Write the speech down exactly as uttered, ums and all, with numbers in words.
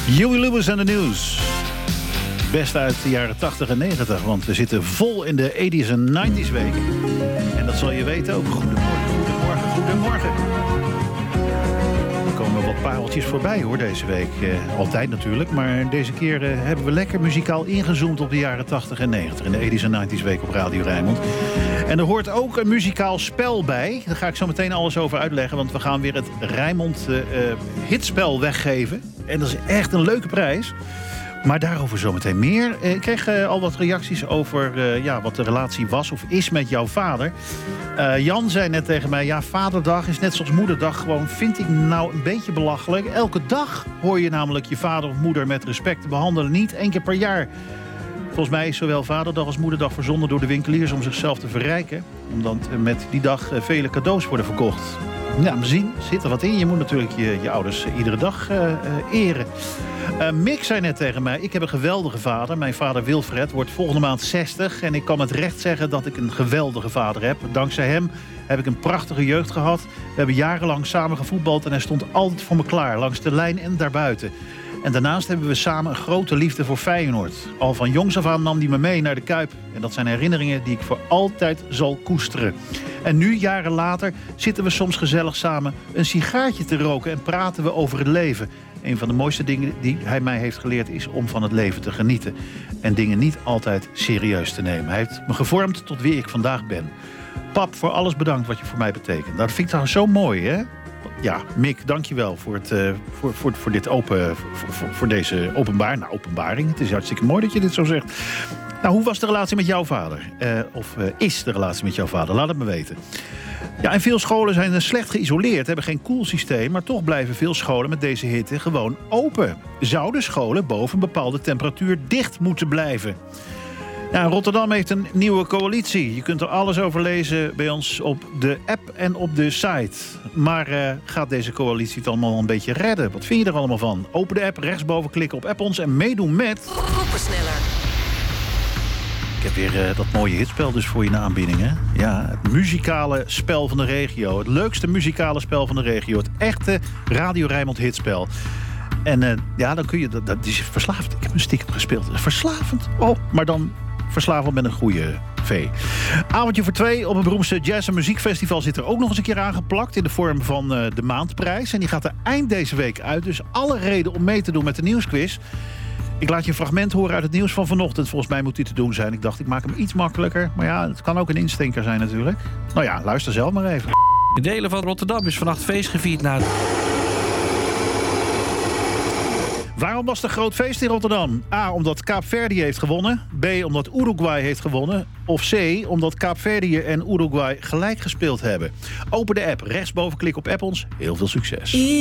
Huey Lewis en de News. Best uit de jaren tachtig en negentig, want we zitten vol in de tachtiger en negentiger week. En dat zal je weten ook. Goedemorgen, goedemorgen, goedemorgen. Er komen wat pareltjes voorbij hoor deze week. Eh, altijd natuurlijk, maar deze keer eh, hebben we lekker muzikaal ingezoomd op de jaren tachtig en negentig. In de tachtiger en negentig week op Radio Rijnmond. En er hoort ook een muzikaal spel bij. Daar ga ik zo meteen alles over uitleggen, want we gaan weer het Rijnmond uh, uh, hitspel weggeven. En dat is echt een leuke prijs. Maar daarover zometeen meer. Ik kreeg uh, al wat reacties over uh, ja, wat de relatie was of is met jouw vader. Uh, Jan zei net tegen mij, ja, vaderdag is net zoals moederdag gewoon, vind ik nou een beetje belachelijk. Elke dag hoor je namelijk je vader of moeder met respect te behandelen. Niet één keer per jaar. Volgens mij is zowel vaderdag als moederdag verzonnen door de winkeliers om zichzelf te verrijken. Omdat met die dag uh, vele cadeaus worden verkocht. Ja, we zien, zit er wat in. Je moet natuurlijk je, je ouders uh, iedere dag uh, uh, eren. Uh, Mick zei net tegen mij, ik heb een geweldige vader. Mijn vader Wilfred wordt volgende maand zestig. En ik kan met recht zeggen dat ik een geweldige vader heb. Dankzij hem heb ik een prachtige jeugd gehad. We hebben jarenlang samen gevoetbald en hij stond altijd voor me klaar. Langs de lijn en daarbuiten. En daarnaast hebben we samen een grote liefde voor Feyenoord. Al van jongs af aan nam hij me mee naar de Kuip. En dat zijn herinneringen die ik voor altijd zal koesteren. En nu, jaren later, zitten we soms gezellig samen een sigaartje te roken en praten we over het leven. Een van de mooiste dingen die hij mij heeft geleerd is om van het leven te genieten. En dingen niet altijd serieus te nemen. Hij heeft me gevormd tot wie ik vandaag ben. Pap, voor alles bedankt wat je voor mij betekent. Dat vind ik toch zo mooi, hè? Ja, Mick, dankjewel voor, het, uh, voor, voor, voor, dit open, voor, voor, voor deze openbaar, nou, openbaring. Het is hartstikke mooi dat je dit zo zegt. Nou, hoe was de relatie met jouw vader? Uh, of uh, is de relatie met jouw vader? Laat het me weten. Ja, en veel scholen zijn slecht geïsoleerd, hebben geen koelsysteem, maar toch blijven veel scholen met deze hitte gewoon open. Zouden scholen boven een bepaalde temperatuur dicht moeten blijven? Ja, Rotterdam heeft een nieuwe coalitie. Je kunt er alles over lezen bij ons op de app en op de site. Maar uh, gaat deze coalitie het allemaal een beetje redden? Wat vind je er allemaal van? Open de app, rechtsboven klikken op app ons en meedoen met... Groepensneller. Ik heb weer uh, dat mooie hitspel dus voor je in de aanbieding, hè? Ja, het muzikale spel van de regio. Het leukste muzikale spel van de regio. Het echte Radio Rijnmond hitspel. En uh, ja, dan kun je... Dat, dat is verslavend. Ik heb een stiekem gespeeld. Verslavend. Oh, maar dan... verslavend met een goede V. Avondje voor twee op het beroemdste jazz- en muziekfestival zit er ook nog eens een keer aangeplakt in de vorm van uh, de Maandprijs. En die gaat er eind deze week uit. Dus alle reden om mee te doen met de nieuwsquiz. Ik laat je een fragment horen uit het nieuws van vanochtend. Volgens mij moet die te doen zijn. Ik dacht, ik maak hem iets makkelijker. Maar ja, het kan ook een instinker zijn natuurlijk. Nou ja, luister zelf maar even. In delen van Rotterdam is vannacht feest gevierd naar... Waarom was het een groot feest in Rotterdam? A, omdat Kaapverdië heeft gewonnen. B, omdat Uruguay heeft gewonnen. Of C, omdat Kaapverdië en Uruguay gelijk gespeeld hebben. Open de app, rechtsboven klik op app ons. Heel veel succes.